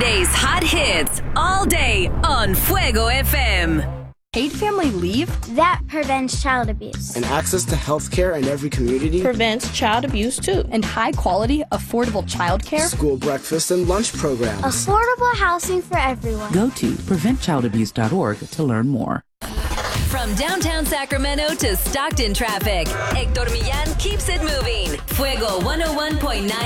Today's hot hits all day on Fuego FM. Paid family leave? That prevents child abuse. And access to health care in every community prevents child abuse too. And high quality, affordable child care? School breakfast and lunch programs. Affordable housing for everyone. Go to preventchildabuse.org to learn more. From downtown Sacramento to Stockton traffic, Hector Millán keeps it moving. Fuego 101.9